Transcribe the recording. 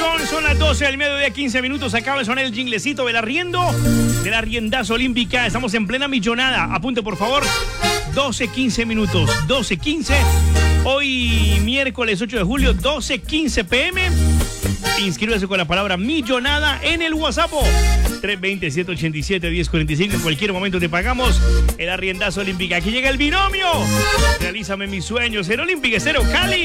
atención, son las 12 del mediodía, 15 minutos. Acaba de sonar el jinglecito del arriendo, de la Arriendazo Olímpica. Estamos en plena millonada. Apunte, por favor. 12:15 minutos. 12:15. Hoy, miércoles 8 de julio, 12:15 p.m. Inscríbase con la palabra millonada en el WhatsApp. 320-787-1045. En cualquier momento te pagamos el Arriendazo Olímpica. Aquí llega el binomio. Realízame mis sueños en Olímpica Estéreo Cali.